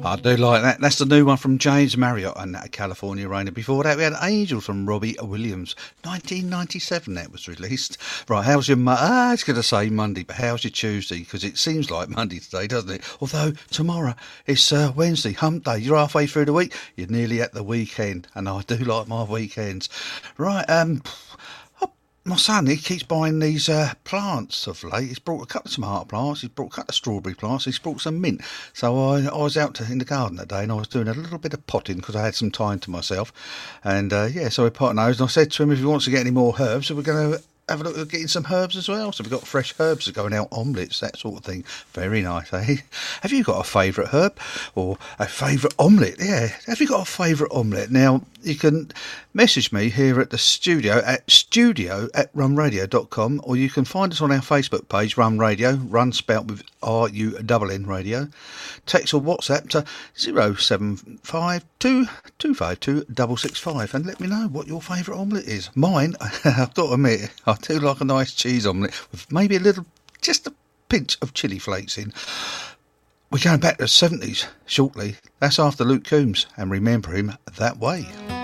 I do like that. That's the new one from James Marriott and that California Rain. And before that, we had Angel from Robbie Williams. 1997 that was released. Right, how's your I was going to say Monday, but how's your Tuesday? Because it seems like Monday today, doesn't it? Although tomorrow it's Wednesday, hump day. You're halfway through the week. You're nearly at the weekend. And I do like my weekends. Right, my son, he keeps buying these plants of late. He's brought a couple of tomato plants, he's brought a couple of strawberry plants, he's brought some mint. So I was out in the garden that day and I was doing a little bit of potting because I had some time to myself. And so we're potting those. And I said to him if he wants to get any more herbs, we're going to have a look at getting some herbs as well. So we've got fresh herbs going out, omelettes, that sort of thing. Very nice, eh? Have you got a favourite herb or a favourite omelette? Yeah, have you got a favourite omelette? Now, you can message me here at the studio at studio@runradio.com, or you can find us on our Facebook page, Run Radio, Run spelt with RUNN Radio. Text or WhatsApp to 0752 252 665 and let me know what your favourite omelette is. Mine, I've got to admit, I do like a nice cheese omelette with maybe just a pinch of chilli flakes in. We're going back to the 70s shortly. That's after Luke Combs, and remember him that way.